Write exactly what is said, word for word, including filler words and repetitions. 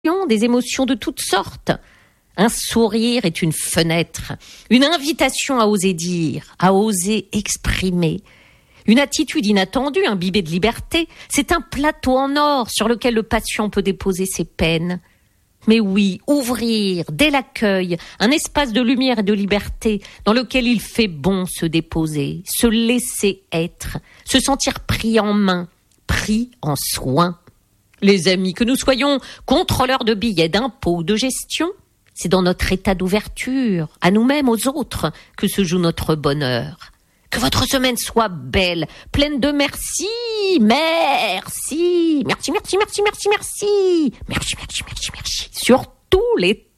des émotions de toutes sortes. Un sourire est une fenêtre, une invitation à oser dire, à oser exprimer. Une attitude inattendue, imbibée de liberté, c'est un plateau en or sur lequel le patient peut déposer ses peines. Mais oui, ouvrir, dès l'accueil, un espace de lumière et de liberté dans lequel il fait bon se déposer, se laisser être, se sentir pris en main, pris en soin. Les amis, que nous soyons contrôleurs de billets, d'impôts ou de gestion, c'est dans notre état d'ouverture, à nous-mêmes, aux autres, que se joue notre bonheur. Que votre semaine soit belle, pleine de merci, merci, merci, merci, merci, merci, merci, merci, merci, merci, merci, sur tous les